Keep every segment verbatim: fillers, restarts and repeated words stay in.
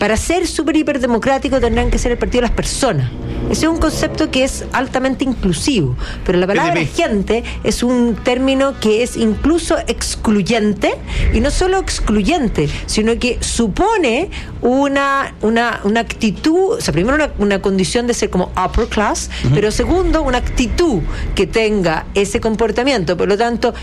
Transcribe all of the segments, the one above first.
para ser súper hiperdemocrático tendrán que ser el partido de las personas. Ese es un concepto que es altamente inclusivo, pero la palabra gente es un término que es incluso excluyente, y no solo excluyente, sino que supone una, una, una actitud, o sea, primero una, una condición de ser como upper class, uh-huh. pero segundo, una actitud que tenga ese comportamiento. Por lo tanto,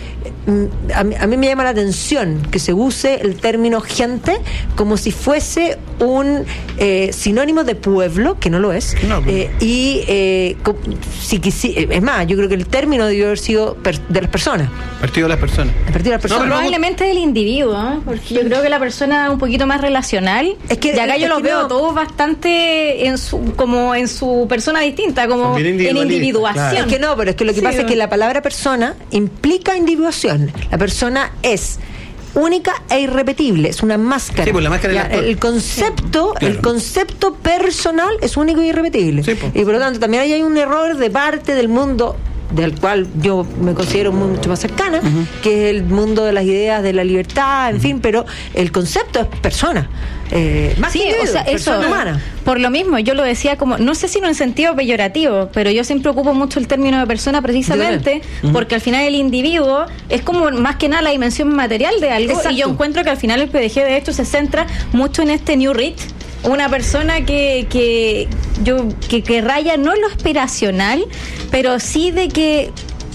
a mí, a mí me llama la atención que se use el término gente como si fuese un eh, sinónimo de pueblo, que no lo es, no, pero... eh, y eh, si, si, es más, yo creo que el término debió haber sido per, de las personas. Partido de las personas. El partido de las personas. No, probablemente del individuo, ¿eh? Porque yo creo que la persona es un poquito más relacional. Es que, y acá es yo los veo no. todos bastante en su, como en su persona distinta, como en individuación. Claro. Es que no, pero es que lo que sí, pasa es que la palabra persona implica individuación. La persona es única e irrepetible, es una máscara. Sí, pues la máscara ya, la... el concepto, sí, claro. el concepto personal es único e irrepetible. Sí, pues. Y por lo tanto también hay un error de parte del mundo del cual yo me considero mucho más cercana, uh-huh. que es el mundo de las ideas, de la libertad, en uh-huh. fin, pero el concepto es persona. Eh, más sí, que o sea, eso, humana. Por lo mismo, yo lo decía como, no sé si no en sentido peyorativo, pero yo siempre ocupo mucho el término de persona precisamente uh-huh. porque al final el individuo es como más que nada la dimensión material de algo. Exacto. Y yo encuentro que al final el P D G de hecho se centra mucho en este New Rich, una persona que que yo que, que raya no en lo aspiracional, pero sí de que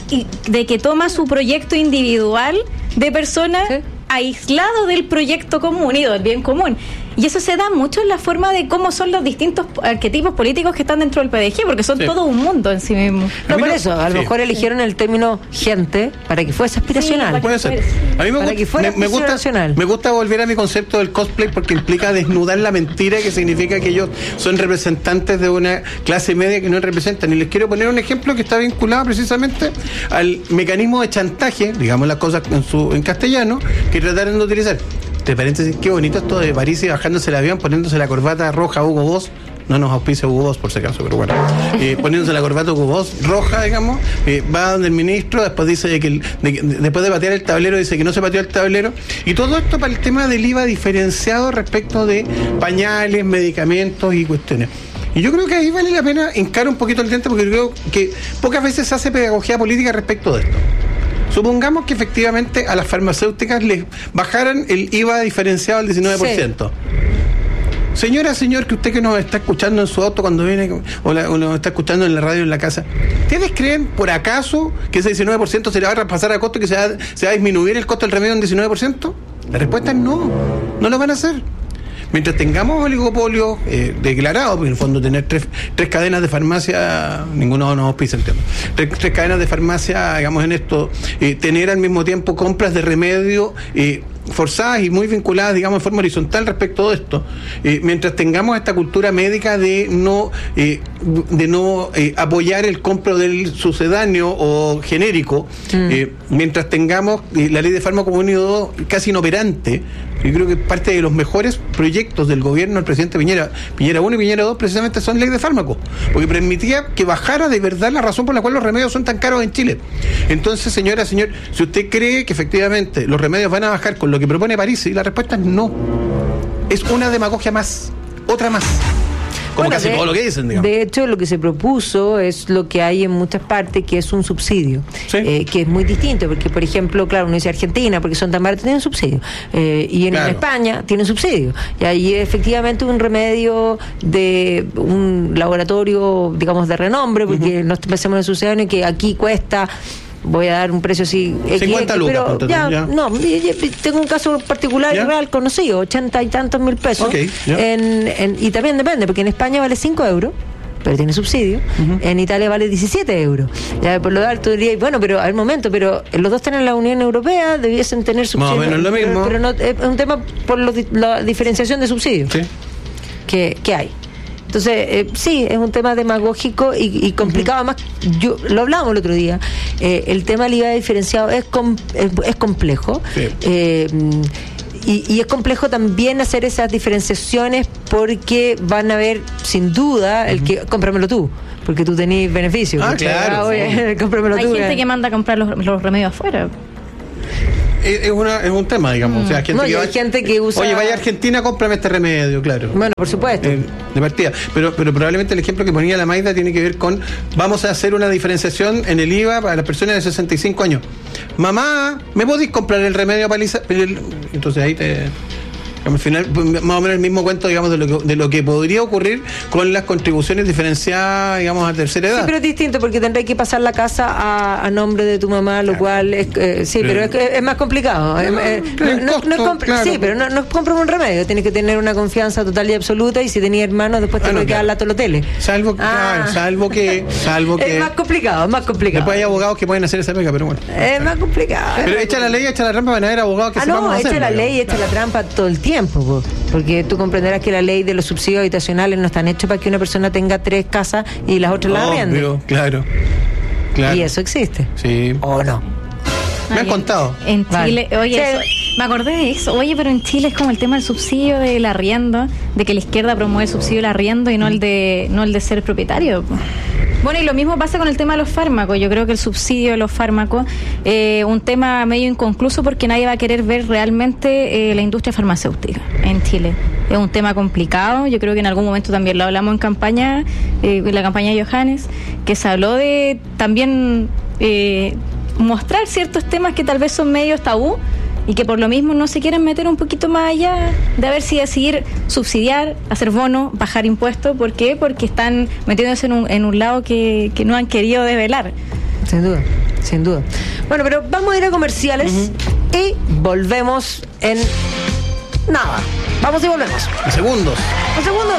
de que toma su proyecto individual de persona, ¿sí?, aislado del proyecto común y del bien común. Y eso se da mucho en la forma de cómo son los distintos arquetipos políticos que están dentro del P D G, porque son sí. todo un mundo en sí mismo. No, por eso, a lo sí. mejor eligieron el término gente para que fuese aspiracional. Sí, puede ser. A mí me, para gusta, que fuera me, me, gusta, me gusta volver a mi concepto del cosplay, porque implica desnudar la mentira, que significa que ellos son representantes de una clase media que no representan. Y les quiero poner un ejemplo que está vinculado precisamente al mecanismo de chantaje, digamos las cosas en, su, en castellano, que trataron de utilizar. De paréntesis, qué bonito esto de París y bajándose el avión, poniéndose la corbata roja Hugo Boss. No nos auspicia Hugo Boss por si acaso, pero bueno. Eh, poniéndose la corbata Hugo Boss roja, digamos, eh, va donde el ministro, después dice que el, de, de, después de patear el tablero, dice que no se pateó el tablero. Y todo esto para el tema del I V A diferenciado respecto de pañales, medicamentos y cuestiones. Y yo creo que ahí vale la pena hincar un poquito el diente, porque creo que pocas veces se hace pedagogía política respecto de esto. Supongamos que efectivamente a las farmacéuticas les bajaran el I V A diferenciado al diecinueve por ciento. Sí. Señora, señor, que usted que nos está escuchando en su auto cuando viene, o, la, o nos está escuchando en la radio en la casa, ¿ustedes creen por acaso que ese diecinueve por ciento se le va a traspasar a costo y que se va, se va a disminuir el costo del remedio en diecinueve por ciento? La respuesta es no, no lo van a hacer. Mientras tengamos oligopolio eh, declarado, porque en el fondo tener tres, tres cadenas de farmacia, ninguno nos auspicia, entiendo. Tres, tres cadenas de farmacia, digamos, en esto, eh, tener al mismo tiempo compras de remedio eh, forzadas y muy vinculadas, digamos, en forma horizontal respecto de esto. Eh, mientras tengamos esta cultura médica de no eh, de no eh, apoyar el compro del sucedáneo o genérico, mm. eh, mientras tengamos eh, la ley de fármaco unido casi inoperante. Yo creo que parte de los mejores proyectos del gobierno del presidente Piñera, Piñera uno y Piñera dos, precisamente son ley de fármaco, porque permitía que bajara de verdad la razón por la cual los remedios son tan caros en Chile. Entonces, señora, señor, si usted cree que efectivamente los remedios van a bajar con lo que propone París, y la respuesta es no. Es una demagogia más, otra más. Como bueno, casi de, todo lo que dicen, digamos. De hecho, lo que se propuso es lo que hay en muchas partes, que es un subsidio, ¿sí? eh, que es muy distinto, porque, por ejemplo, claro, uno dice Argentina, porque son tan baratos, tienen subsidio, eh, y en, claro. en España tienen subsidio, y ahí efectivamente un remedio de un laboratorio, digamos, de renombre, porque uh-huh. no pensemos en el sucedáneo, que aquí cuesta... Voy a dar un precio así cincuenta lucas, pero ya, ya. no, tengo un caso particular y real conocido, ochenta y tantos mil pesos. Okay, en, en, y también depende, porque en España vale cinco euros, pero tiene subsidio. Uh-huh. En Italia vale diecisiete euros. Ya, por lo tanto, diría, bueno, pero al momento, pero los dos están en la Unión Europea, debiesen tener subsidio. Más o menos lo mismo. Pero, pero no, es un tema por lo, la diferenciación de subsidios sí. que, que hay. Entonces, eh, sí, es un tema demagógico y, y complicado. Además, yo lo hablábamos el otro día, eh, el tema del I V A diferenciado es, com, es, es complejo. Sí. Eh, y, y es complejo también hacer esas diferenciaciones, porque van a haber, sin duda, el que cómpramelo tú, porque tú tenés beneficios. Ah, claro. Ah, oye, sí. cómpramelo Hay tú. gente eh. que manda a comprar los, los remedios afuera. es, una, es un tema, digamos. Mm. O sea, gente no, que hay va, gente que usa... Oye, vaya a Argentina, cómprame este remedio, claro. Bueno, por supuesto. Eh, de partida. Pero, pero probablemente el ejemplo que ponía la Maida tiene que ver con, vamos a hacer una diferenciación en el I V A para las personas de sesenta y cinco años. Mamá, ¿me podéis comprar el remedio para el... Entonces ahí te... Al final, más o menos el mismo cuento, digamos, de lo que, de lo que podría ocurrir con las contribuciones diferenciadas, digamos, a tercera edad. Sí, pero es distinto porque tendrás que pasar la casa a, a nombre de tu mamá, lo claro. cual es, eh, sí, pero, pero es, es más complicado. Claro, eh, no, no, costo, no es compra, claro. Sí, pero no, no es comprar un remedio, tienes que tener una confianza total y absoluta, y si tenías hermanos, después te ah, no, puede claro. quedar la tolotele. Salvo, ah. claro, salvo que, salvo que. Es más complicado, es más complicado. Después hay abogados que pueden hacer esa pega, pero bueno. Es más complicado. Pero echa la ley, echa la trampa, van a haber abogados que ah, se van a hacer. No, echa la ley, echa la trampa todo el tiempo, po. Porque tú comprenderás que la ley de los subsidios habitacionales no están hechos para que una persona tenga tres casas y las otras las arriende. Claro, claro. Y eso existe. Sí. ¿O no? Me han contado. En Chile, vale. oye, sí. eso, me acordé de eso. Oye, pero en Chile es como el tema del subsidio del arriendo, de que la izquierda promueve el subsidio del arriendo y no el de no el de ser propietario. Bueno, y lo mismo pasa con el tema de los fármacos. Yo creo que el subsidio de los fármacos es eh, un tema medio inconcluso porque nadie va a querer ver realmente eh, la industria farmacéutica en Chile. Es un tema complicado. Yo creo que en algún momento también lo hablamos en campaña, eh, en la campaña de Johannes, que se habló de también eh, mostrar ciertos temas que tal vez son medios tabú y que por lo mismo no se quieren meter un poquito más allá de a ver si decidir subsidiar, hacer bonos, bajar impuestos. ¿Por qué? Porque están metiéndose en un, en un lado que, que no han querido develar. Sin duda, sin duda. Bueno, pero vamos a ir a comerciales uh-huh. y volvemos en nada. Vamos y volvemos. En segundos. En segundos.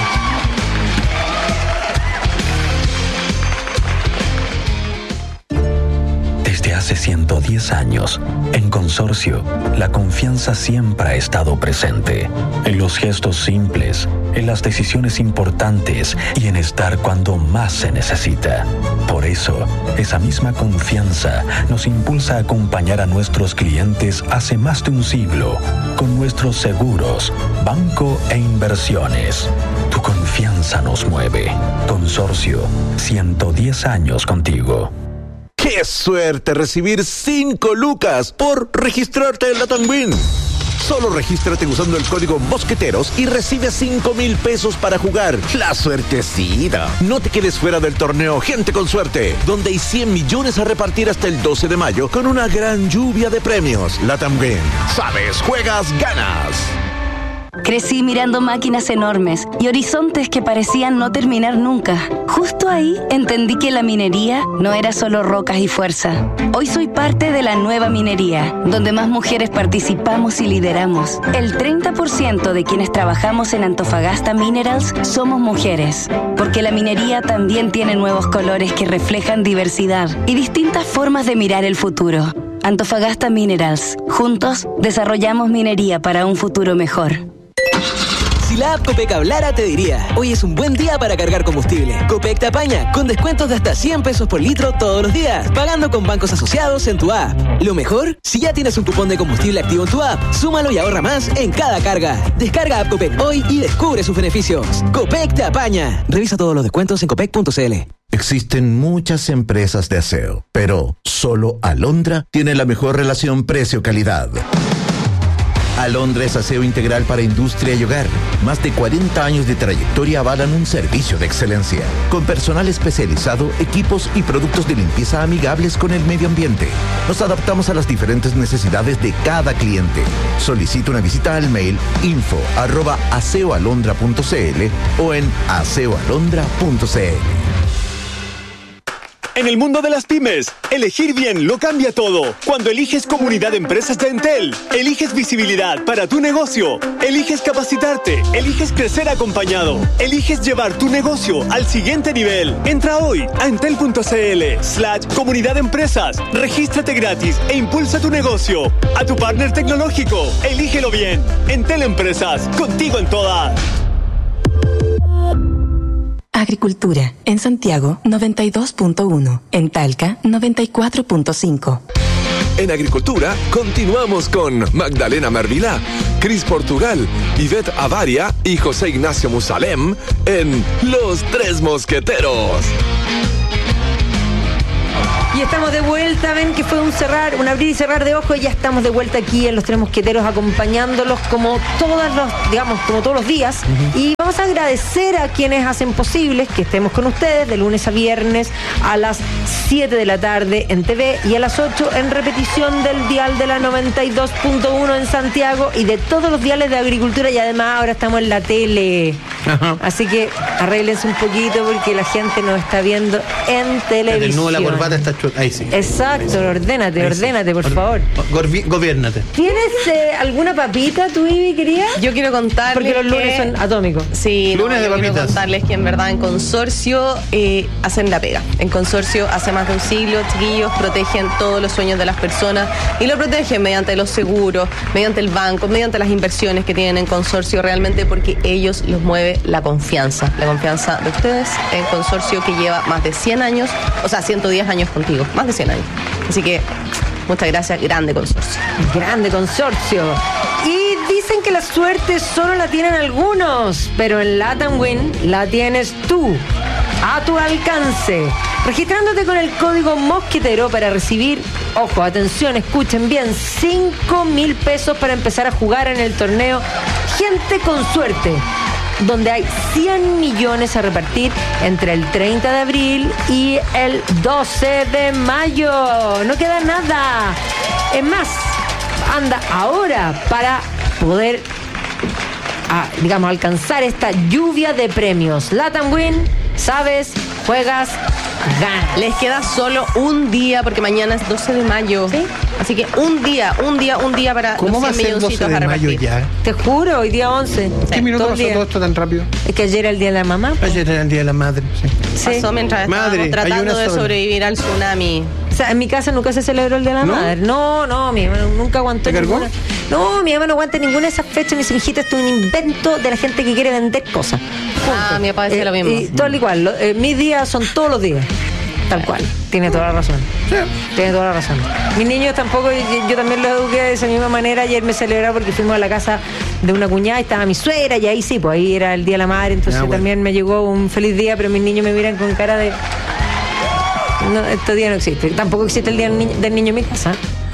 Desde hace ciento diez años, en Consorcio, la confianza siempre ha estado presente. En los gestos simples, en las decisiones importantes y en estar cuando más se necesita. Por eso, esa misma confianza nos impulsa a acompañar a nuestros clientes hace más de un siglo con nuestros seguros, banco e inversiones. Tu confianza nos mueve. Consorcio, ciento diez años contigo. ¡Qué suerte recibir cinco lucas por registrarte en Latam Win! Solo regístrate usando el código Mosqueteros y recibe cinco mil pesos para jugar. ¡La suertecita! No te quedes fuera del torneo Gente con Suerte, donde hay cien millones a repartir hasta el doce de mayo con una gran lluvia de premios. Latam Win. Sabes, juegas, ganas. Crecí mirando máquinas enormes y horizontes que parecían no terminar nunca. Justo ahí entendí que la minería no era solo rocas y fuerza. Hoy soy parte de la nueva minería, donde más mujeres participamos y lideramos. El treinta por ciento de quienes trabajamos en Antofagasta Minerals somos mujeres, porque la minería también tiene nuevos colores que reflejan diversidad y distintas formas de mirar el futuro. Antofagasta Minerals. Juntos desarrollamos minería para un futuro mejor. Si la app Copec hablara, te diría: hoy es un buen día para cargar combustible. Copec te apaña, con descuentos de hasta cien pesos por litro todos los días, pagando con bancos asociados en tu app. Lo mejor, si ya tienes un cupón de combustible activo en tu app, súmalo y ahorra más en cada carga. Descarga app Copec hoy y descubre sus beneficios. Copec te apaña. Revisa todos los descuentos en copec punto c l. Existen muchas empresas de aseo, pero solo Alondra tiene la mejor relación precio-calidad. Alondra es aseo integral para industria y hogar. Más de cuarenta años de trayectoria avalan un servicio de excelencia, con personal especializado, equipos y productos de limpieza amigables con el medio ambiente. Nos adaptamos a las diferentes necesidades de cada cliente. Solicita una visita al mail info arroba aseoalondra punto c l o en aseoalondra punto c l. En el mundo de las pymes, elegir bien lo cambia todo. Cuando eliges Comunidad de Empresas de Entel, eliges visibilidad para tu negocio, eliges capacitarte, eliges crecer acompañado, eliges llevar tu negocio al siguiente nivel. Entra hoy a entel punto c l slash comunidad de empresas, regístrate gratis e impulsa tu negocio. A tu partner tecnológico, elígelo bien. Entel Empresas, contigo en todas. Agricultura. En Santiago, noventa y dos punto uno. En Talca, noventa y cuatro punto cinco. En Agricultura, continuamos con Magdalena Mervilá, Cris Portugal, Ivette Avaria y José Ignacio Musalem en Los Tres Mosqueteros. Y estamos de vuelta, ven que fue un cerrar, un abrir y cerrar de ojos, y ya estamos de vuelta aquí en Los Tres Mosqueteros, acompañándolos como todos los, digamos, como todos los días. Uh-huh. Y vamos a agradecer a quienes hacen posible que estemos con ustedes de lunes a viernes a las siete de la tarde en T V y a las ocho en repetición del dial de la noventa y dos punto uno en Santiago y de todos los diales de agricultura, y además ahora estamos en la tele. Uh-huh. Así que arréglense un poquito porque la gente nos está viendo en televisión. El nudo de la corbata está chulo. Ahí sí. Exacto, ordénate, Ahí ordénate, sí. por Or- favor. Gorbi- gobiérnate. ¿Tienes eh, alguna papita tú, Ivy, querida? Yo quiero contarles porque los lunes que, son atómicos. Sí, lunes no, de yo quiero papitas. contarles que en verdad en Consorcio eh, hacen la pega. En Consorcio hace más de un siglo, chiquillos, protegen todos los sueños de las personas y lo protegen mediante los seguros, mediante el banco, mediante las inversiones que tienen en Consorcio, realmente porque ellos los mueve la confianza. La confianza de ustedes en Consorcio, que lleva más de cien años, o sea, ciento diez años contigo, más de cien años. Así que muchas gracias, grande Consorcio. Grande Consorcio. Y dicen que la suerte solo la tienen algunos, pero en Latam Win la tienes tú, a tu alcance. Registrándote con el código Mosquetero para recibir, ojo, atención, escuchen bien, cinco mil pesos para empezar a jugar en el torneo Gente con Suerte, donde hay cien millones a repartir entre el treinta de abril y el doce de mayo. No queda nada. Es más, anda ahora para poder, ah, digamos, alcanzar esta lluvia de premios. Latam Win, sabes, juegas, ganas. Les queda solo un día, porque mañana es doce de mayo. ¿Sí? Así que un día, un día, un día para ¿Cómo los va a cien ser doce milloncitos de a mayo repartir. ya? Te juro, hoy día once. ¿Qué Sí, minuto todo el pasó día. todo esto tan rápido? Es que ayer era el día de la mamá. pues. Ayer era el día de la madre. Sí. Sí. Pasó mientras Madre, estábamos hay tratando una de sola. sobrevivir al tsunami. O sea, en mi casa nunca se celebró el Día de la ¿No? Madre. No, no, mi mamá nunca aguantó ¿Te cargó? ninguna. No, mi mamá no aguanta ninguna de esas fechas. Mi hijita, esto es un invento de la gente que quiere vender cosas. Ah, Punto. mi papá decía Eh, lo mismo. Y todo igual. Lo- eh, mis días son todos los días. Tal cual. Tiene toda la razón. Tiene toda la razón. Mis niños tampoco, yo, yo también los eduqué de esa misma manera. Ayer me celebraba porque fuimos a la casa de una cuñada y estaba mi suegra, y ahí sí, pues ahí era el Día de la Madre. Entonces Ah, bueno. también me llegó un feliz día, pero mis niños me miran con cara de... No, este día no existe. Tampoco existe el Día del Niño, del niño en mi casa.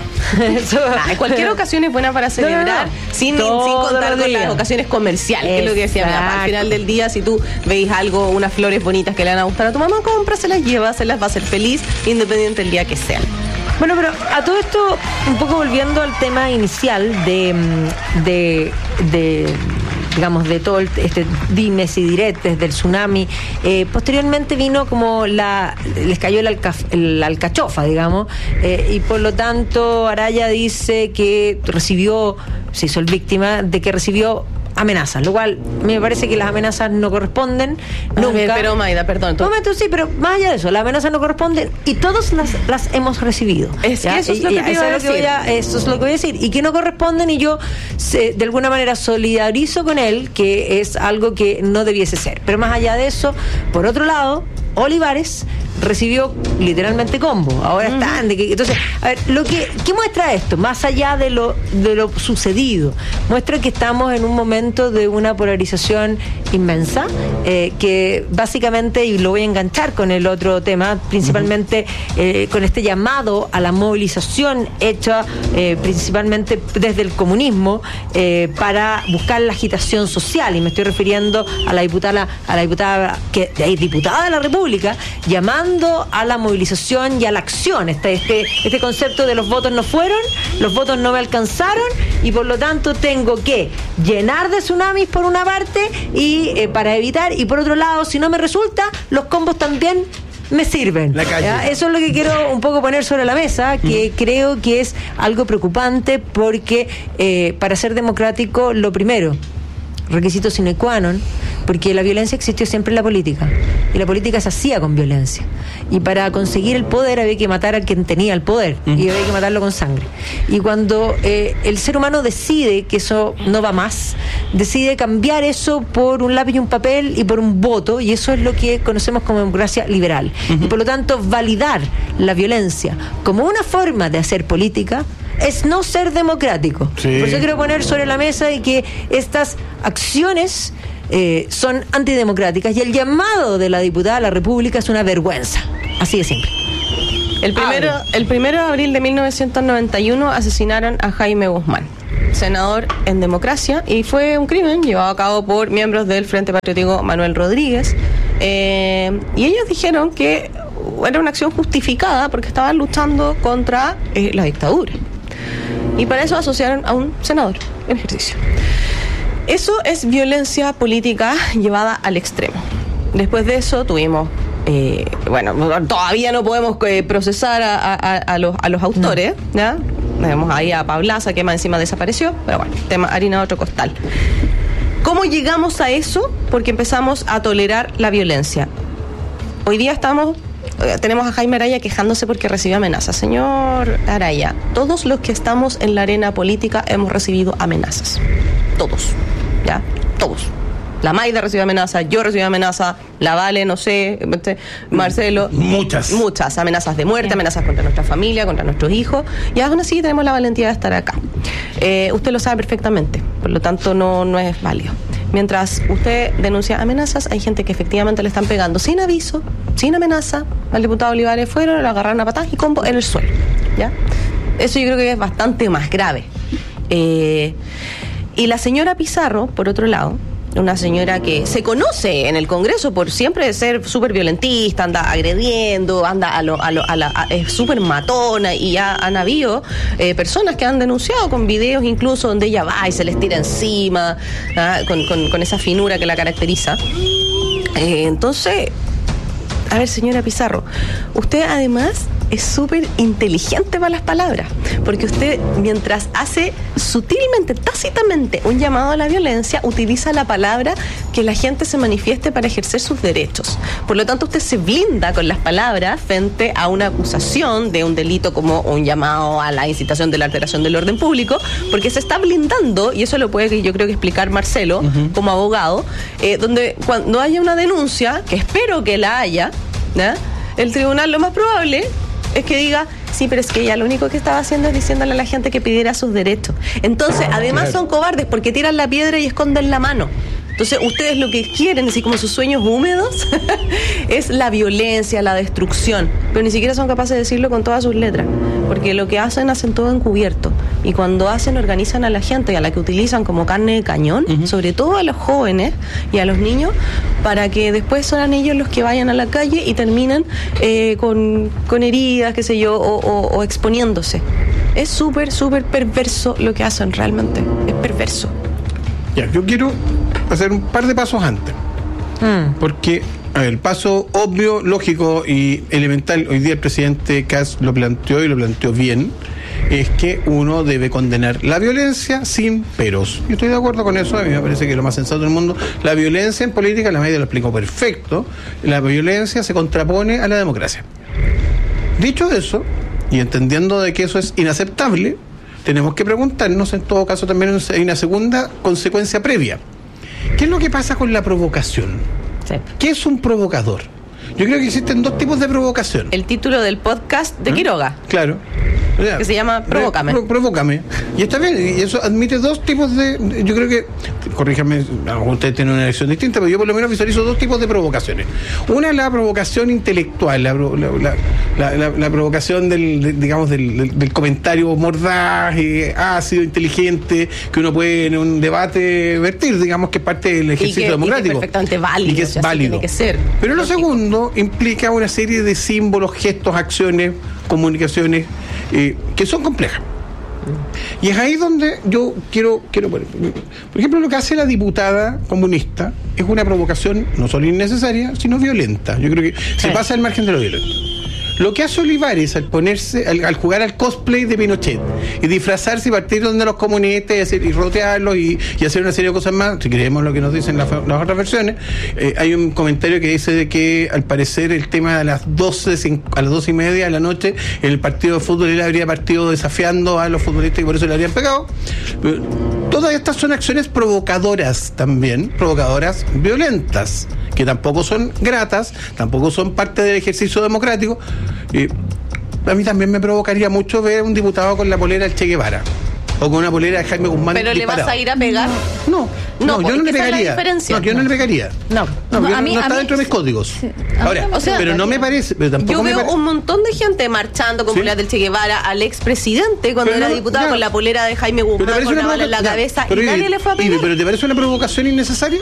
Eso- Ah, cualquier ocasión es buena para celebrar, No, no, no. sin, sin Todos contar los con días. las ocasiones comerciales, que es lo que decía mi papá. Al Exacto. final del día, si tú veis algo, unas flores bonitas que le van a gustar a tu mamá, cómpraselas, llévaselas, va a ser feliz, independiente del día que sean. Bueno, pero a todo esto, un poco volviendo al tema inicial de, mm, de, de digamos, de todo el- este dimes y diretes del tsunami, eh, posteriormente vino como la, les cayó la, alca, la alcachofa, digamos, eh, y por lo tanto Araya dice que recibió, se hizo el víctima de que recibió amenazas, lo cual me parece que las amenazas no corresponden A nunca. ver, pero Maida, perdón. tú- Un momento, sí, pero más allá de eso, las amenazas no corresponden y todas las, las hemos recibido. Es que ¿ya? eso es lo Y- que y te iba eso a es lo que decir. voy a- Eso es lo que voy a decir. Y que no corresponden, y yo se- de alguna manera solidarizo con él, que es algo que no debiese ser. Pero más allá de eso, por otro lado, Olivares recibió literalmente combo. Ahora están de que, entonces, a ver, lo que ¿qué muestra esto? Más allá de lo de lo sucedido, muestra que estamos en un momento de una polarización inmensa, eh, que básicamente, y lo voy a enganchar con el otro tema, principalmente eh, con este llamado a la movilización hecha eh, principalmente desde el comunismo, eh, para buscar la agitación social, y me estoy refiriendo a la diputada a la diputada que es diputada de la República, llamando a la movilización y a la acción. Este, este, este concepto de los votos no fueron, los votos no me alcanzaron, y por lo tanto tengo que llenar de tsunamis por una parte, y eh, para evitar, y por otro lado, si no me resulta, los combos también me sirven. La calle. ¿Ya? Eso es lo que quiero un poco poner sobre la mesa, que creo que es algo preocupante, porque eh, para ser democrático, lo primero, requisito sine qua non, porque la violencia existió siempre en la política, y la política se hacía con violencia, y para conseguir el poder había que matar al quien tenía el poder, uh-huh. y había que matarlo con sangre. Y cuando eh, el ser humano decide que eso no va más, decide cambiar eso por un lápiz y un papel y por un voto, y eso es lo que conocemos como democracia liberal. Uh-huh. Y por lo tanto, validar la violencia como una forma de hacer política es no ser democrático. Sí. Por eso quiero poner sobre la mesa y que estas acciones eh, son antidemocráticas, y el llamado de la diputada a la República es una vergüenza. Así de simple. El primero, el primero de abril de mil novecientos noventa y uno asesinaron a Jaime Guzmán, senador en democracia, y fue un crimen llevado a cabo por miembros del Frente Patriótico Manuel Rodríguez, eh, y ellos dijeron que era una acción justificada porque estaban luchando contra eh, la dictadura, y para eso asociaron a un senador en ejercicio. Eso es violencia política llevada al extremo. Después de eso tuvimos Eh, bueno, todavía no podemos eh, procesar a, a, a, los, a los autores, ¿ya? Tenemos ahí a Pablaza, que más encima desapareció, pero bueno, tema harina de otro costal. ¿Cómo llegamos a eso? Porque empezamos a tolerar la violencia. Hoy día estamos, eh, tenemos a Jaime Araya quejándose porque recibió amenazas. Señor Araya, todos los que estamos en la arena política hemos recibido amenazas. Todos, ¿ya? Todos. La Maida recibió amenazas, yo recibí amenazas, la Vale, no sé, Marcelo. Muchas. Muchas amenazas de muerte, amenazas contra nuestra familia, contra nuestros hijos. Y aún así tenemos la valentía de estar acá. Eh, usted lo sabe perfectamente, por lo tanto no, no es válido. Mientras usted denuncia amenazas, hay gente que efectivamente le están pegando sin aviso, sin amenaza. Al diputado Olivares fueron, lo agarraron a patadas y combo en el suelo, ¿ya? Eso yo creo que es bastante más grave. Eh, y la señora Pizarro, por otro lado, una señora que se conoce en el Congreso por siempre ser súper violentista, anda agrediendo, anda a lo, a lo, a la, a, es súper matona, y ya han habido eh, personas que han denunciado con videos incluso donde ella va y se les tira encima, ¿ah? con, con, con esa finura que la caracteriza. Eh, entonces, a ver, señora Pizarro, usted además es súper inteligente para las palabras, porque usted, mientras hace sutilmente, tácitamente un llamado a la violencia, utiliza la palabra que la gente se manifieste para ejercer sus derechos. Por lo tanto, usted se blinda con las palabras frente a una acusación de un delito como un llamado a la incitación de la alteración del orden público, porque se está blindando, y eso lo puede, yo creo que explicar Marcelo, uh-huh, como abogado, eh, donde cuando haya una denuncia, que espero que la haya, ¿ya? El tribunal lo más probable es que diga, sí, pero es que ella lo único que estaba haciendo es diciéndole a la gente que pidiera sus derechos. Entonces, además son cobardes porque tiran la piedra y esconden la mano. Entonces, ustedes lo que quieren, así como sus sueños húmedos, es la violencia, la destrucción, pero ni siquiera son capaces de decirlo con todas sus letras, porque lo que hacen, hacen todo encubierto, y cuando hacen, organizan a la gente y a la que utilizan como carne de cañón, uh-huh, sobre todo a los jóvenes y a los niños, para que después sean ellos los que vayan a la calle y terminen eh, con, con heridas, qué sé yo, o, o, o exponiéndose. Es súper, súper perverso lo que hacen realmente, es perverso. Ya, yo quiero hacer un par de pasos antes, mm. porque a ver, el paso obvio, lógico y elemental, hoy día el presidente Kast lo planteó y lo planteó bien, es que uno debe condenar la violencia sin peros. Yo estoy de acuerdo con eso, a mí me parece que es lo más sensato del mundo. La violencia en política, la media lo explicó perfecto, la violencia se contrapone a la democracia. Dicho eso, y entendiendo de que eso es inaceptable, tenemos que preguntarnos, en todo caso también hay una segunda consecuencia previa. ¿Qué es lo que pasa con la provocación? Sí. ¿Qué es un provocador? Yo creo que existen dos tipos de provocación. El título del podcast de ¿Ah? Quiroga. Claro. Que se llama Provócame. Pro, provócame. Y está bien, y eso admite dos tipos de... Yo creo que, corríjame, a lo mejor ustedes tienen una elección distinta, pero yo por lo menos visualizo dos tipos de provocaciones. Una es la provocación intelectual, la, la, la, la, la provocación del, de, digamos, del, del, del comentario mordaz, eh, ácido, inteligente, que uno puede en un debate vertir, digamos que es parte del ejercicio y que, democrático. Y que es perfectamente válido. Y que es válido. Tiene que ser. Pero lo segundo implica una serie de símbolos, gestos, acciones, comunicaciones eh, que son complejas. Y es ahí donde yo quiero, quiero poner. Por ejemplo, lo que hace la diputada comunista es una provocación no solo innecesaria, sino violenta. Yo creo que sí, se pasa al margen de lo violento. Lo que hace Olivares al ponerse, al, al jugar al cosplay de Pinochet y disfrazarse y partir donde los comunistas y, hacer, y rotearlos y, y hacer una serie de cosas más, si creemos lo que nos dicen las, las otras versiones, eh, hay un comentario que dice de que al parecer el tema de las doce, a las doce y media de la noche, en el partido de fútbol él habría partido desafiando a los futbolistas y por eso le habrían pegado. Pero todas estas son acciones provocadoras también, provocadoras violentas, que tampoco son gratas, tampoco son parte del ejercicio democrático. Eh, a mí también me provocaría mucho ver a un diputado con la polera del Che Guevara. o con una polera de Jaime Guzmán. ¿Pero disparado. le vas a ir a pegar? No, no, no yo no le esa es la pegaría. diferencia. No, yo no le pegaría. No, no, no, yo a mí- no a está mí- dentro de mis códigos. Sí. Ahora, O sea, pero no me parece, pero tampoco Yo me veo parece. un montón de gente marchando con ¿Sí? poleras del Che Guevara, al expresidente cuando Pero era no, diputado ya. con la polera de Jaime ¿Pero te Guzmán parece con una una bala en la provoca- cabeza ya, pero y Ibi, nadie le fue a Ibi, pegar. ¿pero te parece una provocación innecesaria?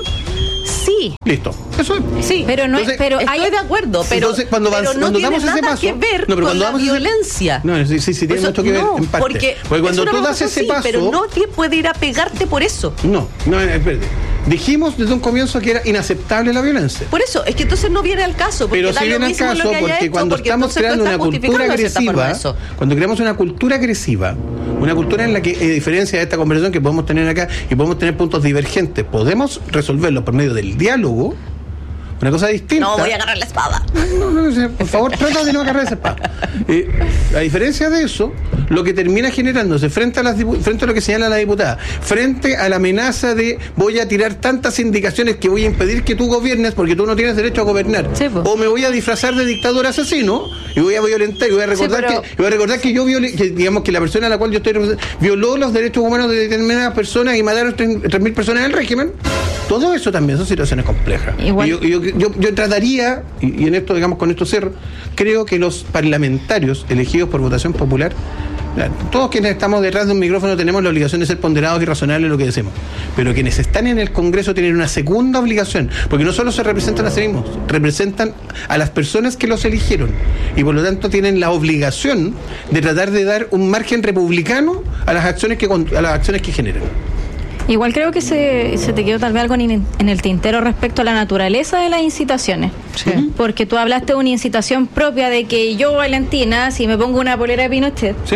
Sí. Listo. Eso es. Sí, Pero no Entonces, es, pero estoy hay de acuerdo, pero, Entonces, cuando pero vas- no cuando tiene damos ese nada paso- que ver no, pero con cuando la damos ese- violencia. No, sí, sí, sí tiene Eso- mucho que ver no, en parte. Porque, Porque cuando es una tú das provocación, ese sí, paso. pero nadie puede ir a pegarte por eso. No, no, espérate. Dijimos desde un comienzo que era inaceptable la violencia. Por eso, es que entonces no viene al caso. Porque Pero da sí lo viene al mismo lo caso que haya porque hecho, cuando porque estamos entonces tú creando una estás cultura justificando de cierta forma agresiva, eso. cuando creamos una cultura agresiva, una cultura en la que, a diferencia de esta conversación que podemos tener acá y podemos tener puntos divergentes, podemos resolverlo por medio del diálogo, una cosa distinta. No, voy a agarrar la espada. No, no, no, por favor, trata de no agarrar esa espada. Eh, a diferencia de eso, lo que termina generándose frente a, las, dipu- frente a lo que señala la diputada, frente a la amenaza de voy a tirar tantas indicaciones que voy a impedir que tú gobiernes porque tú no tienes derecho a gobernar, Sí, po. o me voy a disfrazar de dictador asesino y voy a violentar y voy a recordar, pero- que, y voy a recordar que yo violé, que digamos que la persona a la cual yo estoy representando violó los derechos humanos de determinadas personas y mataron tres mil personas en el régimen. Todo eso también son situaciones complejas. Igual. Y yo, yo, yo, yo trataría, y, y en esto, digamos, con esto cierro, creo que los parlamentarios elegidos por votación popular, claro, todos quienes estamos detrás de un micrófono tenemos la obligación de ser ponderados y razonables en lo que decimos, pero quienes están en el Congreso tienen una segunda obligación, porque no solo se representan a sí mismos, representan a las personas que los eligieron, y por lo tanto tienen la obligación de tratar de dar un margen republicano a las acciones que, con- a las acciones que generan. Igual creo que se, se te quedó tal vez algo en, en el tintero respecto a la naturaleza de las incitaciones. Sí. Porque tú hablaste de una incitación propia de que yo, Valentina, si me pongo una polera de Pinochet, ¿Sí?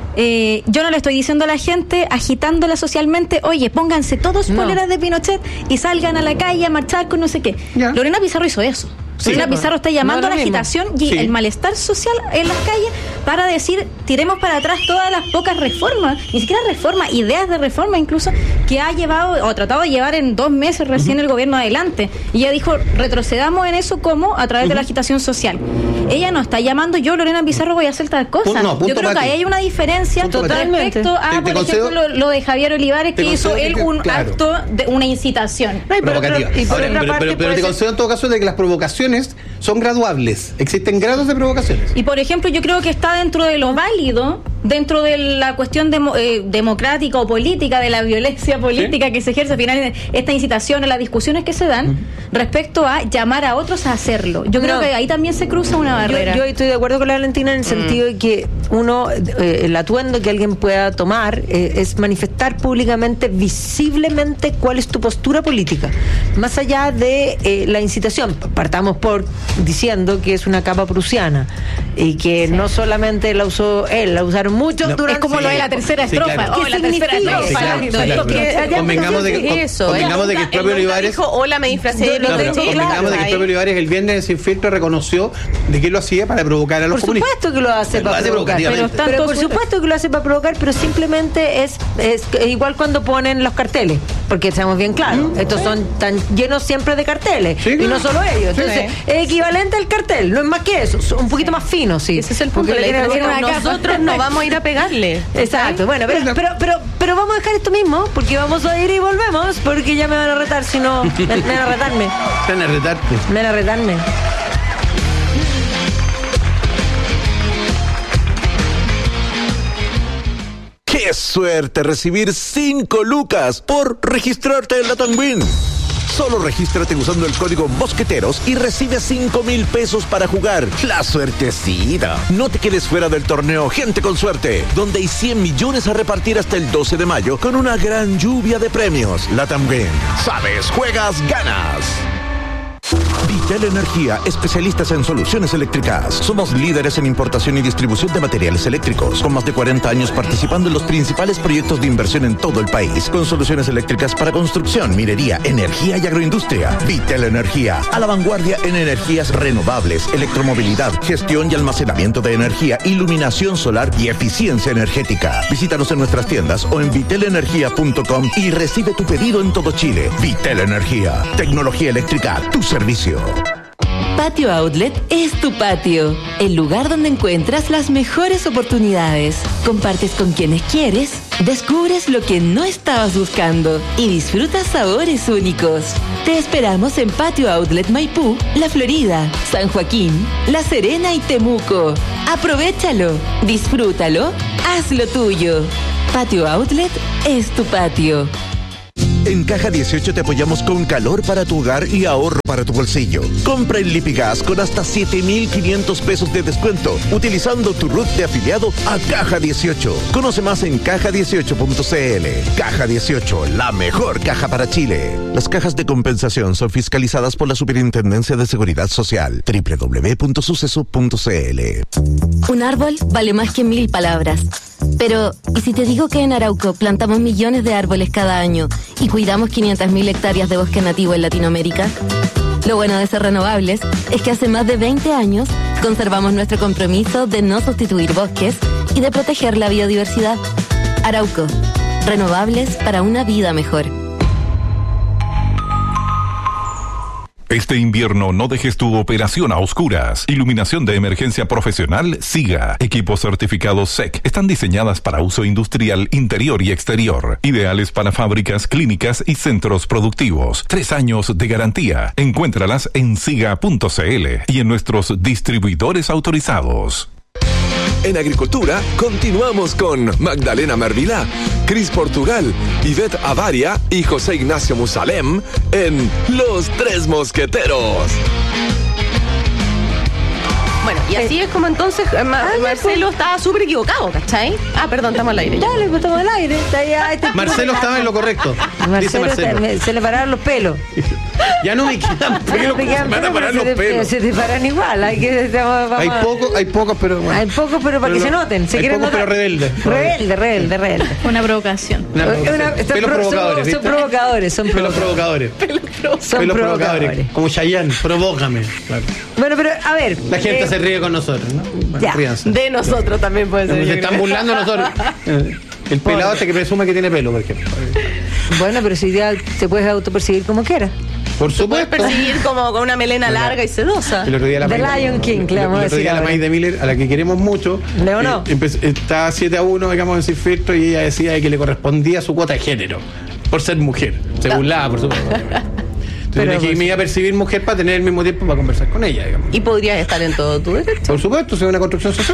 eh, yo no le estoy diciendo a la gente, agitándola socialmente, oye, pónganse todos No. poleras de Pinochet y salgan a la calle a marchar con no sé qué. Ya. Lorena Pizarro hizo eso. Sí. Lorena Pizarro está llamando No a es la lo mismo. agitación y Sí. el malestar social en las calles para decir, tiremos para atrás todas las pocas reformas, ni siquiera reformas, ideas de reforma incluso, que ha llevado o tratado de llevar en dos meses recién el gobierno adelante. Y ella dijo, retrocedamos en eso como a través de la agitación social. Ella no está llamando, yo, Lorena Pizarro, voy a hacer tal cosa. Punto- no, punto yo creo que para ti. ahí hay una diferencia Punto para ti. respecto a, Te- te por concedo- ejemplo, lo, lo de Javier Olivares, te que hizo concedo él que- un claro. acto de una incitación. No, y por otro- Provocativa. y por Ahora, otra pero, parte pero- pero puede te ser- concedo en todo caso de que las provocaciones son graduables. Existen grados de provocaciones. Y por ejemplo, yo creo que está dentro de lo válido, dentro de la cuestión demo- eh, democrática o política, de la violencia política Sí. que se ejerce al final, esta incitación, a las discusiones que se dan, respecto a llamar a otros a hacerlo. Yo creo No. que ahí también se cruza una barrera. Yo, yo estoy de acuerdo con la Valentina en el sentido de que uno, eh, el atuendo que alguien pueda tomar eh, es manifestar públicamente, visiblemente, cuál es tu postura política. Más allá de eh, la incitación, partamos por diciendo que es una capa prusiana y que no solamente la usó él, la usaron muchos No, durante es como sí, lo de la tercera sí, estrofa. claro. Oh, ¿Qué la tercera significa? estrofa. Sí, claro, Exacto. sí, claro, Porque pero allá convengamos de que, con- eso, convengamos de que el Él propio nunca Olivares dijo, hola, me disfracé de Yo- No, pero tengo Pinochet. convengamos de que el Ahí. propio Olivares el viernes sin filtro reconoció de que lo hacía para provocar a los Por comunistas. supuesto que lo hace Lo para hace provocar. provocativamente. Pero, Pero pero por tanto- supuesto que lo hace para provocar, pero simplemente es, es igual cuando ponen los carteles, porque seamos bien claros, estos son tan llenos siempre de carteles, Sí, y claro. no solo ellos. Sí. Entonces, es equivalente al cartel, no es más que eso, es un poquito más fino, sí. Ese es el punto. Porque La le quieren diferencia. hacer una capa. Nosotros no vamos a ir a pegarle. Exacto, bueno, pero, pero, pero, pero vamos a dejar esto mismo, porque vamos a ir y volvemos, porque ya me van a retar, si no, me, me van a retarme, Están a retarte. me van a retarme. ¡Qué suerte recibir cinco lucas por registrarte en Latam Win! Solo regístrate usando el código Mosqueteros y recibe cinco mil pesos para jugar. ¡La suertecida! No te quedes fuera del torneo Gente con Suerte, donde hay cien millones a repartir hasta el doce de mayo con una gran lluvia de premios. Latam Win. Sabes, juegas, ganas. Vitel Energía, especialistas en soluciones eléctricas. Somos líderes en importación y distribución de materiales eléctricos, con más de cuarenta años participando en los principales proyectos de inversión en todo el país, con soluciones eléctricas para construcción, minería, energía y agroindustria. Vitel Energía, a la vanguardia en energías renovables, electromovilidad, gestión y almacenamiento de energía, iluminación solar y eficiencia energética. Visítanos en nuestras tiendas o en vitel energía punto com y recibe tu pedido en todo Chile. Vitel Energía, tecnología eléctrica a tu servicio. Patio Outlet es tu patio, el lugar donde encuentras las mejores oportunidades. Compartes con quienes quieres Descubres lo que no estabas buscando y disfrutas sabores únicos. Te esperamos en Patio Outlet Maipú, La Florida, San Joaquín, La Serena y Temuco. Aprovéchalo, disfrútalo, hazlo tuyo. Patio Outlet es tu patio. En Caja dieciocho te apoyamos con calor para tu hogar y ahorro para tu bolsillo. Compra en Lipigas con hasta siete mil quinientos pesos de descuento utilizando tu R U T de afiliado a Caja dieciocho. Conoce más en caja dieciocho punto c l. Caja dieciocho, la mejor caja para Chile. Las cajas de compensación son fiscalizadas por la Superintendencia de Seguridad Social. doble u doble u doble u punto suceso punto c l. Un árbol vale más que mil palabras. Pero, ¿y si te digo que en Arauco plantamos millones de árboles cada año y cuidamos quinientas mil hectáreas de bosque nativo en Latinoamérica? Lo bueno de ser renovables es que hace más de veinte años conservamos nuestro compromiso de no sustituir bosques y de proteger la biodiversidad. Arauco, renovables para una vida mejor. Este invierno no dejes tu operación a oscuras. Iluminación de emergencia profesional SIGA. Equipos certificados S E C. Están diseñadas para uso industrial interior y exterior. Ideales para fábricas, clínicas y centros productivos. Tres años de garantía. Encuéntralas en siga punto c l y en nuestros distribuidores autorizados. En Agricultura, continuamos con Magdalena Mervilá, Cris Portugal, Ivette Avaria y José Ignacio Musalem en Los Tres Mosqueteros. Bueno, y así es como entonces Ma- ah, Marcelo pues. estaba súper equivocado, ¿cachai? Ah, perdón, estamos al aire. Ya. Dale, pues estamos al aire. Está ya, este Marcelo estaba en lo correcto. Marcelo dice Marcelo. Está, se le pararon los pelos. Ya no me quedan pelos, me quedan se van a parar los se pelos. Te, se te paran igual. Hay, que, vamos, hay pocos, hay pocos, pero bueno. Hay pocos, pero para pero que no, se noten. Se hay pocos, notar. pero rebeldes. Rebelde, rebelde, rebelde. Una provocación. Una provocación. Una, pelos pro, provocadores. Son, son provocadores, son pelos provocadores. Pelos provocadores. Son pelos provocadores. Como Chayanne, provócame. Claro. Bueno, pero a ver. La gente eh, se ríe con nosotros, ¿no? Bueno, ya. De nosotros también puede ser. Se están burlando nosotros. El pelado este que presume que tiene pelo, por ejemplo. Bueno, pero si ya te puedes autopercibir como quieras. Por supuesto. Puedes percibir como con una melena no, larga y sedosa. El otro día la The May, Lion King, le vamos a decir. El otro día la May de Miller, a la que queremos mucho. ¿Leo no? Eh, empezó, está siete a uno, digamos, en Sin Filtro, y ella decía que le correspondía su cuota de género. Por ser mujer. Se burlaba, por supuesto. Entonces pero, que me iba a percibir mujer para tener el mismo tiempo para conversar con ella, digamos. Y podrías estar en todo tu derecho. Por supuesto, es una construcción social.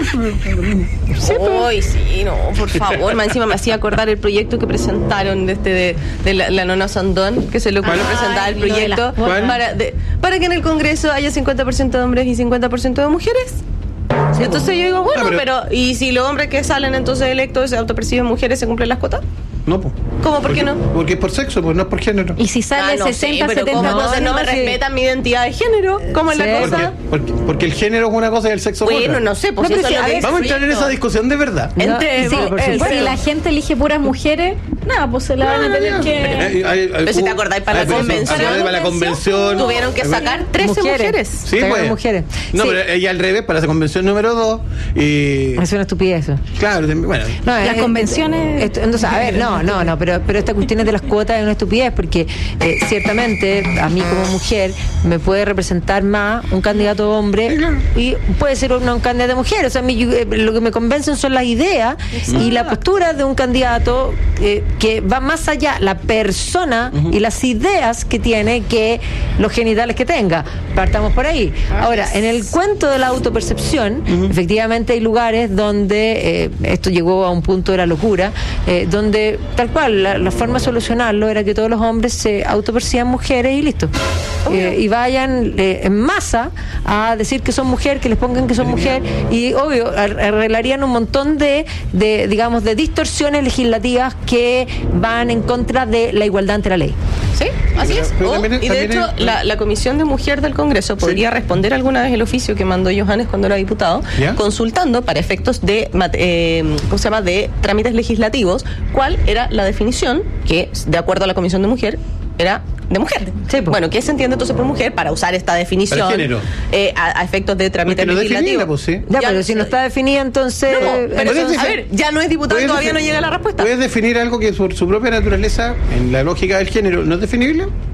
Sí, Ay, sí, no, por favor. Más encima me hacía acordar el proyecto que presentaron de este de, de la, la Nona Sandón, que se le ocurrió presentar el proyecto para, de, para que en el Congreso haya cincuenta por ciento de hombres y cincuenta por ciento de mujeres. Sí, entonces yo digo, bueno, ah, pero, pero ¿y si los hombres que salen entonces electos se autoperciben mujeres, se cumplen las cuotas? No, pues. ¿Cómo? ¿Por qué no? Porque es por sexo, pues no es por género. Y si sale ah, no, sesenta, sí, setenta por ciento. Entonces no me respetan mi identidad de género. ¿Cómo es sí, la cosa? Porque, porque, porque el género es una cosa y el sexo es bueno, otra. no sé, pues no, eso si lo que vamos a entrar en esa discusión de verdad. No, Entre, sí, no, por eh, si la gente elige puras mujeres, nada, pues se la van a tener no, que. Hay, hay, hay, pero si te acordáis para, la convención, para la convención tuvieron que sacar trece mujeres. Sí, pues. mujeres. No, sí. Pero ella al revés, para la convención número dos. Y... Es una estupidez eso. Claro, bueno. No, las eh, convenciones. Esto, entonces, a ver, no, no, no, pero, pero esta cuestión es de las cuotas es una estupidez porque eh, ciertamente a mí como mujer me puede representar más un candidato hombre y puede ser una, un candidato mujer. O sea, a mí, yo, eh, lo que me convencen son las ideas Exacto. y la postura de un candidato eh, que va más allá, la persona uh-huh. y las ideas que tiene que los genitales que tenga. Partamos por ahí. Ahora, en el cuento de la autopercepción, uh-huh. efectivamente hay lugares donde eh, esto llegó a un punto de la locura, eh, donde tal cual la, la forma de solucionarlo era que todos los hombres se autoperciban mujeres y listo. Eh, y vayan eh, en masa a decir que son mujer, que les pongan que son mujer y obvio arreglarían un montón de, de digamos de distorsiones legislativas que van en contra de la igualdad ante la ley. Sí, así es. Oh, y de hecho, la, la Comisión de Mujer del Congreso podría sí. responder alguna vez el oficio que mandó Johannes cuando era diputado, ¿ya? Consultando para efectos de, eh, ¿cómo se llama?, de trámites legislativos, cuál era la definición que, de acuerdo a la Comisión de Mujer, era de mujer. Sí, pues. Bueno, ¿qué se entiende entonces por mujer? Para usar esta definición eh, a, a efectos de trámites legislativos. Pues, sí. Ya, ya, pero si no está definida, entonces... No, pero entonces, a ver, ya no es diputado, todavía no llega la respuesta. ¿Puedes definir algo que por su propia naturaleza, en la lógica del género, no es definible?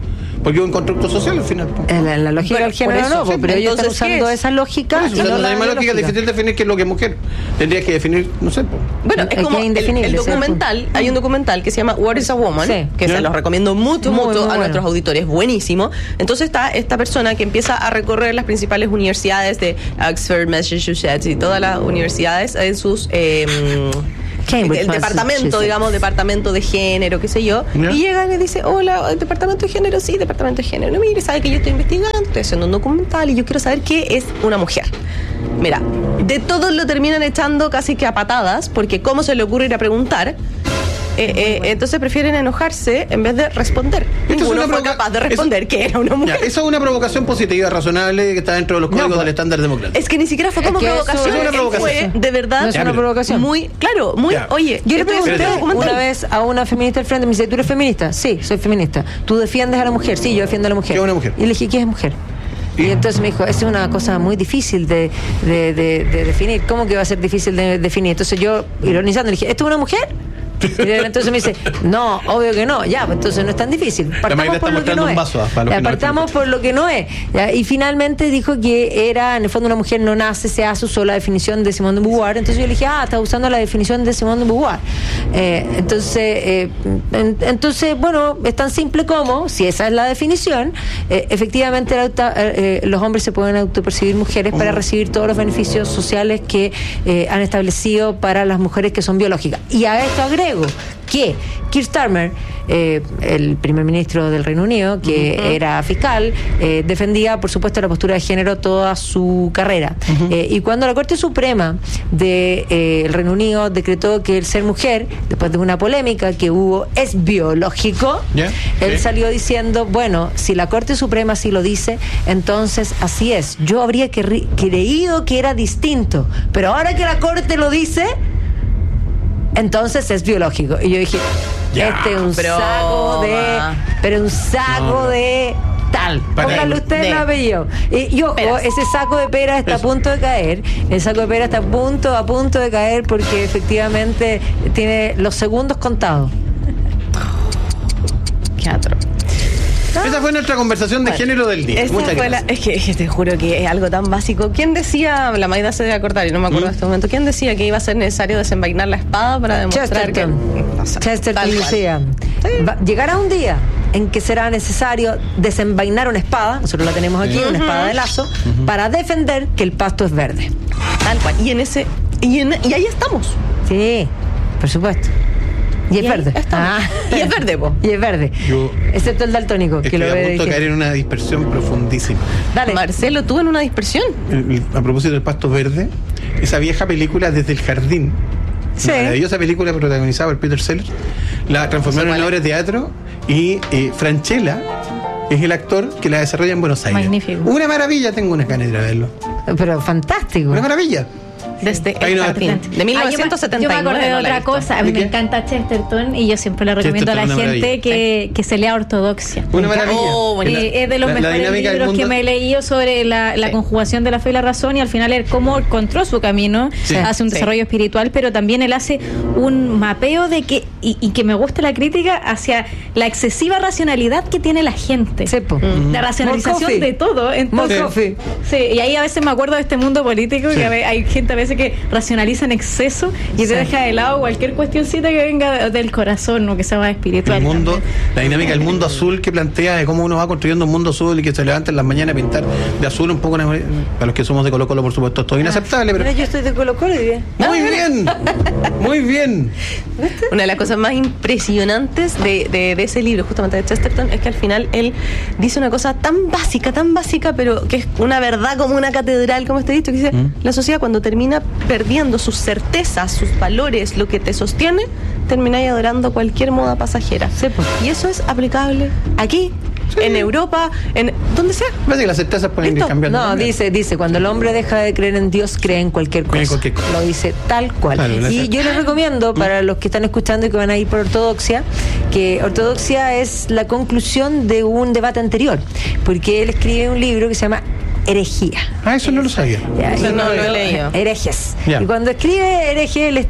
porque es un constructo social al final. En la, en la lógica Pero, del género por eso, no, sí, pero ellos están usando esa lógica. Por eso, y no usando la la misma lógica es difícil definir qué es lo que es mujer. Tendrías que definir, no sé. Po. Bueno, es Es como que es el, indefinible, el ¿cierto? documental, hay un documental que se llama What is a Woman, Sí. que ¿Ya? se los recomiendo mucho, Muy, mucho muy a bueno. nuestros auditores, buenísimo. Entonces está esta persona que empieza a recorrer las principales universidades de Oxford, Massachusetts y todas las universidades en sus... Eh, Cambridge, el departamento, Massachusetts. digamos, departamento de género, qué sé yo, ¿Ya? y llega y le dice, hola, ¿el departamento de género? Sí, departamento de género. No, mire, sabe que yo estoy investigando, estoy haciendo un documental y yo quiero saber qué es una mujer. Mira, de todos lo terminan echando casi que a patadas, porque cómo se le ocurre ir a preguntar. Eh, eh, entonces prefieren enojarse en vez de responder. Esto es Ninguno una fue provoca- capaz de responder eso- que era una mujer. Ya, esa es una provocación positiva, razonable, que está dentro de los códigos pues. del estándar democrático. Es que ni siquiera fue como Es que eso provocación, es una él provocación. fue de verdad No es Ya, una pero- provocación. muy, claro, muy, Ya. oye, Yo le estoy haciendo pregunté un documental. una vez a una feminista del frente, me dice, ¿tú eres feminista? Sí, soy feminista. ¿Tú defiendes a la mujer? Sí, yo defiendo a la mujer. ¿Qué es una mujer? Y le dije, ¿qué es mujer? Y entonces me dijo, esa es una cosa muy difícil de, de, de, de definir. ¿Cómo que va a ser difícil de definir? Entonces yo, ironizando, le dije, ¿esto es una mujer? Y entonces me dice, no, obvio que no, ya, pues entonces no es tan difícil. Magda Partamos está por lo que mostrando no un es. vaso, ah, para los Ya, que no partamos por lo que no es. Ya, y finalmente dijo que era, en el fondo, una mujer no nace, se hace, usó la definición de Simone de Beauvoir. Entonces yo le dije, ah, está usando la definición de Simone de Beauvoir. Eh, entonces, eh, en- entonces, bueno, es tan simple como, si esa es la definición, eh, efectivamente la auto- eh, los hombres se pueden autopercibir mujeres para recibir todos los beneficios sociales que eh, han establecido para las mujeres que son biológicas. Y a esto agrego que Keir Starmer, eh, el primer ministro del Reino Unido, que uh-huh. era fiscal, eh, defendía, por supuesto, la postura de género toda su carrera. Uh-huh. Eh, y cuando la Corte Suprema del de, eh, Reino Unido decretó que el ser mujer, después de una polémica que hubo, es biológico, yeah. él sí. salió diciendo, bueno, si la Corte Suprema así lo dice, entonces así es. Yo habría que, creído que era distinto, pero ahora que la Corte lo dice, entonces es biológico. Y yo dije, ya, este es un broma. saco de... Pero un saco no, no. de... tal. Póngale usted el apellido. Y, y ojo, peras. ese saco de peras está Eso. a punto de caer. El saco de peras está a punto, a punto de caer porque efectivamente tiene los segundos contados. Qué atro. Esa fue nuestra conversación de bueno, género del día. Muchas fue gracias. La, es, que, es que te juro que es algo tan básico. ¿Quién decía, la Magda se debe acordar y no me acuerdo ¿Mm? en este momento, quién decía que iba a ser necesario desenvainar la espada para demostrar Chesterton. que... No sé, Chesterton decía, sí. llegará un día en que será necesario desenvainar una espada, nosotros la tenemos aquí, sí. una uh-huh. espada de lazo, uh-huh. para defender que el pasto es verde. Tal cual. Y en ese y, en, y ahí estamos. Sí, por supuesto. Y es y verde. Ah. Y es verde, po. Y es verde. Yo, excepto el daltónico, que lo ve. A punto de caer en una dispersión profundísima. Dale. Marcelo, ¿tú en una dispersión? El, el, a propósito del pasto verde, esa vieja película Desde el Jardín. Sí. Una maravillosa película protagonizada por Peter Sellers. La transformaron en obra de teatro y eh, Franchella es el actor que la desarrolla en Buenos Aires. Magnífico. Una maravilla, tengo unas ganas de verlo. Pero fantástico. Una maravilla. Desde el jardín, de mil novecientos setenta y nueve. Yo me acordé de otra cosa. A mí me encanta Chesterton y yo siempre le recomiendo a la gente que, que se lea Ortodoxia. Una maravilla. Oh, es de los la, mejores la libros que me he leído sobre la, la sí. conjugación de la fe y la razón y al final él cómo encontró su camino, sí. hace un sí. desarrollo espiritual, pero también él hace un mapeo de que, y, y que me gusta la crítica hacia la excesiva racionalidad que tiene la gente. Sí, mm. La racionalización de todo. Entonces, sí, y ahí a veces me acuerdo de este mundo político sí. que hay gente a veces que racionaliza en exceso y sí. te deja de lado cualquier cuestioncita que venga del corazón o que sea más espiritual. El mundo, la dinámica del mundo azul que plantea de cómo uno va construyendo un mundo azul y que se levanta en las mañanas a pintar de azul un poco, para los que somos de Colo Colo, por supuesto, esto es inaceptable. Pero... Mira, yo estoy de Colo Colo y bien. Muy bien, muy bien. Una de las cosas más impresionantes de, de, de ese libro, justamente de Chesterton, es que al final él dice una cosa tan básica, tan básica, pero que es una verdad como una catedral, como este dicho, que dice, ¿Mm? la sociedad cuando termina perdiendo sus certezas, sus valores, lo que te sostiene, termináis adorando cualquier moda pasajera. Sí, pues. Y eso es aplicable aquí, sí. en Europa, en donde sea. Parece que las certezas pueden ir cambiando. No, también. dice, dice, cuando el hombre deja de creer en Dios, cree en cualquier cosa. En cualquier cosa. Lo dice tal cual. Claro, y yo les recomiendo, para los que están escuchando y que van a ir por Ortodoxia, que Ortodoxia es la conclusión de un debate anterior, porque él escribe un libro que se llama Herejía. Ah, eso no lo sabía. Ya, eso no lo he leído. Herejes. Ya. Y cuando escribe hereje, él